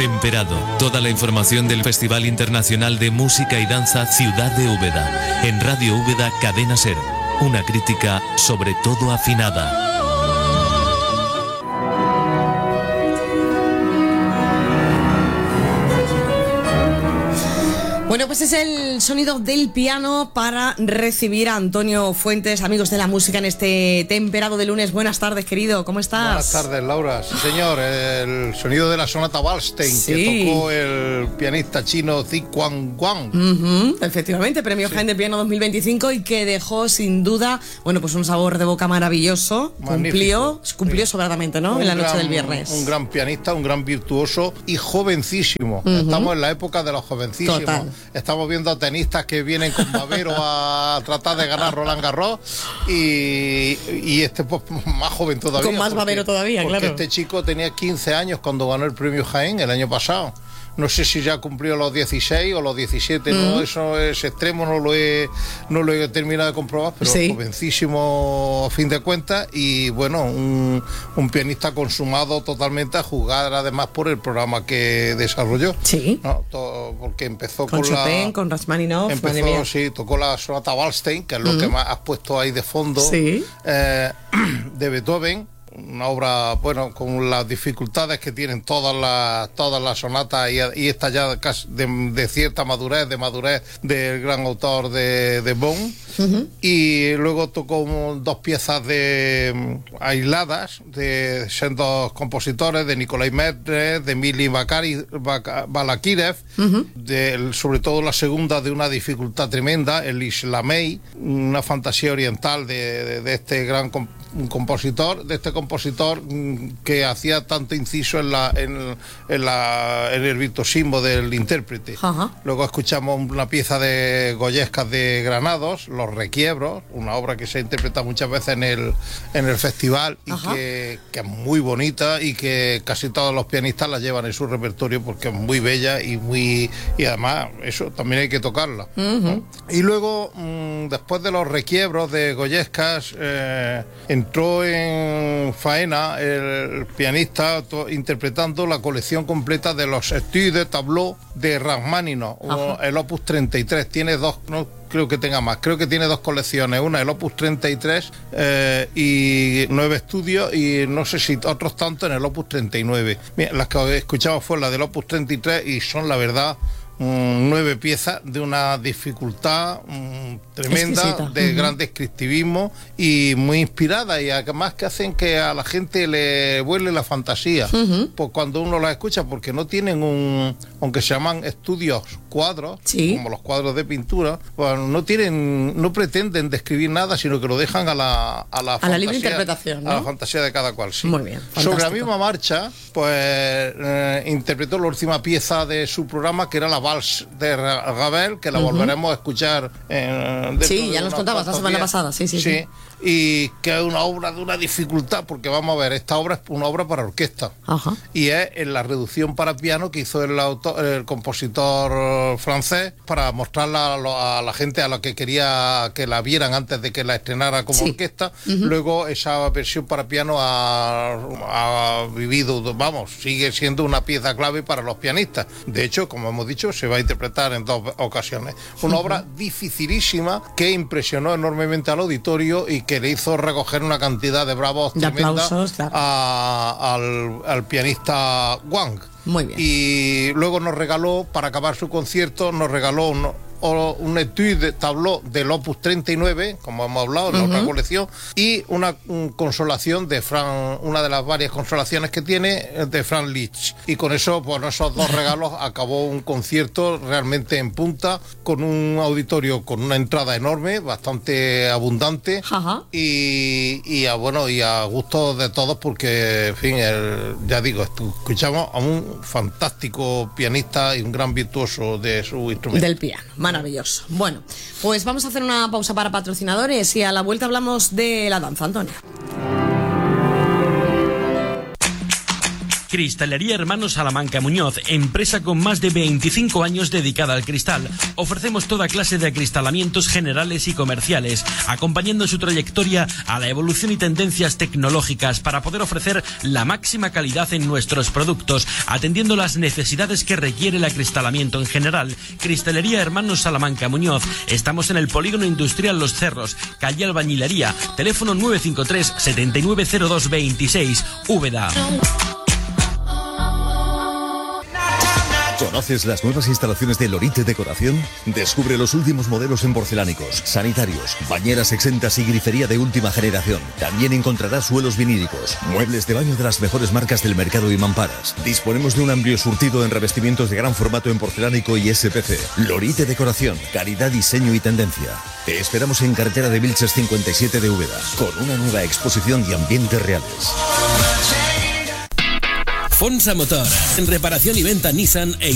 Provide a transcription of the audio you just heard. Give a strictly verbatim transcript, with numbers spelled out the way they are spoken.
Temperado, toda la información del Festival Internacional de Música y Danza Ciudad de Úbeda, en Radio Úbeda Cadena Ser. Una crítica sobre todo afinada. Bueno, pues es el sonido del piano para recibir a Antonio Fuentes, amigos de la música, en este Temperado de lunes. Buenas tardes, querido, ¿cómo estás? Buenas tardes, Laura. Sí, señor, el sonido de la sonata Waldstein, sí, que tocó el pianista chino Zi Quan Guang. Uh-huh, efectivamente, premio sí. Jaén de Piano dos mil veinticinco, y que dejó sin duda, bueno, pues un sabor de boca maravilloso. Magnífico. Cumplió, cumplió sí. sobradamente, ¿no? Un en la noche gran, del viernes. Un gran pianista, un gran virtuoso y jovencísimo. Uh-huh. Estamos en la época de los jovencísimos. Total. Estamos viendo a tenistas que vienen con babero a tratar de ganar Roland Garros y, y este pues más joven todavía. Con más porque, babero todavía, porque claro. Este chico tenía quince años cuando ganó el premio Jaén el año pasado. No sé si ya cumplió los dieciséis o los diecisiete, mm. no, eso es extremo, no lo he, no lo he terminado de comprobar, pero sí. jovencísimo a fin de cuentas, y bueno, un, un pianista consumado totalmente, a juzgar además por el programa que desarrolló. Sí. ¿No? Todo, porque empezó con, con Chopin, la... con Rachmaninoff, empezó, sí, tocó la sonata Waldstein, que es lo mm. que más has puesto ahí de fondo, sí. eh, de Beethoven. Una obra, bueno, con las dificultades que tienen todas las todas las sonatas, y, y esta ya casi de, de cierta madurez, de madurez del gran autor de, de Bonn. Uh-huh. Y luego tocó dos piezas de aisladas de dos compositores, de Nikolai Medvedev, de Mili Balakirev, uh-huh. de, sobre todo la segunda de una dificultad tremenda, el Islamei, una fantasía oriental de, de, de este gran comp un compositor, de este compositor que hacía tanto inciso en la en, en la en el virtuosismo del intérprete. Uh-huh. Luego escuchamos una pieza de Goyescas de Granados, Los Requiebros, una obra que se interpreta muchas veces en el en el festival y uh-huh. que, que es muy bonita y que casi todos los pianistas la llevan en su repertorio porque es muy bella y muy y además eso también hay que tocarla. Uh-huh. ¿no? Y luego mmm, después de Los Requiebros de Goyescas, eh, entró en faena el pianista to, interpretando la colección completa de los Etudes de Tableau de Rachmaninoff, el Opus treinta y tres. Tiene dos, no creo que tenga más, creo que tiene dos colecciones, una el Opus treinta y tres eh, y nueve estudios, y no sé si otros tantos en el Opus treinta y nueve. Mira, las que escuchamos fue la del Opus treinta y tres y son, la verdad, Um, nueve piezas de una dificultad um, tremenda, exquisita. De uh-huh. gran descriptivismo y muy inspirada, y además que hacen que a la gente le vuele la fantasía uh-huh. pues cuando uno las escucha, porque no tienen un, aunque se llaman estudios cuadros, sí. como los cuadros de pintura, pues no tienen, no pretenden describir nada, sino que lo dejan a la a la, a fantasía, la libre interpretación, ¿no? A la fantasía de cada cual, sí. Muy bien, fantástico. Sobre la misma marcha, pues eh, interpretó la última pieza de su programa, que era la Vals de Ravel, que la uh-huh. volveremos a escuchar eh, sí, ya nos contabas la semana días. pasada, sí, sí, sí, sí. Y que es una obra de una dificultad, porque vamos a ver, esta obra es una obra para orquesta, uh-huh. y es en la reducción para piano que hizo el, autor, el compositor francés, para mostrarla a, lo, a la gente a la que quería que la vieran antes de que la estrenara como sí. orquesta. Uh-huh. Luego esa versión para piano ha, ha vivido, vamos, sigue siendo una pieza clave para los pianistas. De hecho, como hemos dicho, se va a interpretar en dos ocasiones. Una uh-huh. obra dificilísima que impresionó enormemente al auditorio y que le hizo recoger una cantidad de bravos de tremenda aplausos, claro. a, al, al pianista Wang. Muy bien. Y luego nos regaló, para acabar su concierto, nos regaló un, un etude de Tableau del Opus treinta y nueve, como hemos hablado en la uh-huh. otra colección, y una un consolación de Franz, una de las varias consolaciones que tiene, de Franz Liszt. Y con eso, pues esos dos regalos, acabó un concierto realmente en punta, con un auditorio con una entrada enorme, bastante abundante, uh-huh. y, y a bueno y a gusto de todos, porque en fin, el, ya digo, escuchamos a un fantástico pianista y un gran virtuoso de su instrumento. Del piano. Maravilloso. Bueno, pues vamos a hacer una pausa para patrocinadores y a la vuelta hablamos de la danza, Antonio. Cristalería Hermanos Salamanca Muñoz, empresa con más de veinticinco años dedicada al cristal. Ofrecemos toda clase de acristalamientos generales y comerciales, acompañando su trayectoria a la evolución y tendencias tecnológicas para poder ofrecer la máxima calidad en nuestros productos, atendiendo las necesidades que requiere el acristalamiento en general. Cristalería Hermanos Salamanca Muñoz. Estamos en el Polígono Industrial Los Cerros, calle Albañilería, teléfono nueve cinco tres, setenta y nueve cero dos veintiséis, Úbeda. ¿Conoces las nuevas instalaciones de Lorite Decoración? Descubre los últimos modelos en porcelánicos, sanitarios, bañeras exentas y grifería de última generación. También encontrarás suelos vinílicos, muebles de baño de las mejores marcas del mercado y mamparas. Disponemos de un amplio surtido en revestimientos de gran formato en porcelánico y S P C. Lorite Decoración, calidad, diseño y tendencia. Te esperamos en carretera de Vilches cincuenta y siete de Úbeda, con una nueva exposición de ambientes reales. Fonsa Motor, en reparación y venta Nissan e